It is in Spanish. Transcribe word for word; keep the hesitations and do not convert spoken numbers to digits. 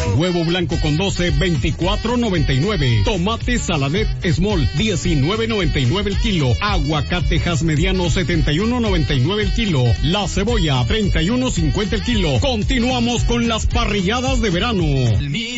Huevo blanco con doce, veinticuatro noventa y nueve. Tomate Saladet Small, diecinueve noventa y nueve el kilo. Aguacatejas mediano, setenta y uno noventa y nueve el kilo. La cebolla, treinta y uno cincuenta el kilo. Continuamos con las parrilladas de verano.